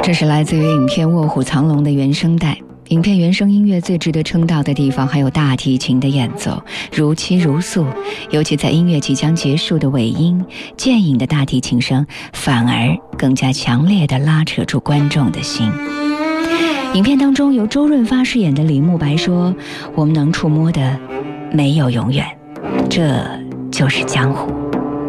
这是来自于影片《卧虎藏龙》的原声带。影片原声音乐最值得称道的地方还有大提琴的演奏，如泣如诉，尤其在音乐即将结束的尾音，渐隐的大提琴声反而更加强烈地拉扯住观众的心。影片当中由周润发饰演的李慕白说：“我们能触摸的没有永远，这就是江湖。”